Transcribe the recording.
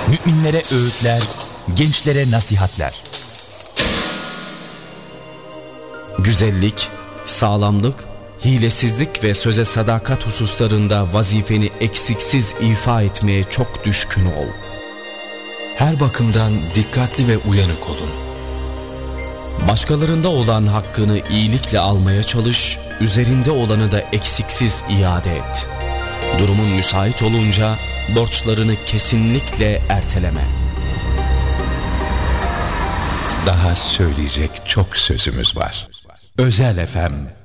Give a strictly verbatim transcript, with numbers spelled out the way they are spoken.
müminlere öğütler, gençlere nasihatler. Güzellik, sağlamlık, hilesizlik ve söze sadakat hususlarında vazifeni eksiksiz ifa etmeye çok düşkün ol. Her bakımdan dikkatli ve uyanık olun. Başkalarında olan hakkını iyilikle almaya çalış, üzerinde olanı da eksiksiz iade et. Durumun müsait olunca borçlarını kesinlikle erteleme. Daha söyleyecek çok sözümüz var. Özel F M